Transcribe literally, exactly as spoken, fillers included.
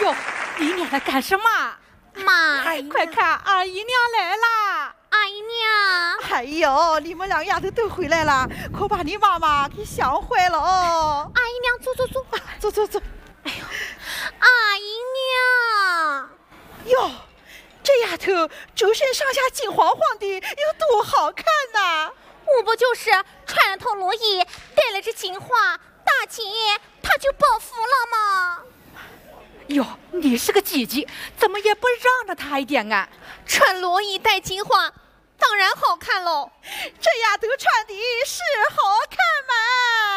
哟，你念它干什么？ 妈， 快看，二姨娘来啦！ 阿姨娘， 哎呦，你们两丫头都回来了，可把你妈妈给想坏了哦！ 阿姨娘，坐坐坐， 走走走。 哎呦，阿姨娘， 哟，这丫头周身上下金晃晃的，有多好看呐！ 我不就是穿了头罗衣，戴了只金花，大姐她就报复了吗？ 哟，你是个鸡鸡，怎么也不让着她一点啊？ 穿罗衣戴金花，当然好看喽。 这丫头穿的是好看嘛！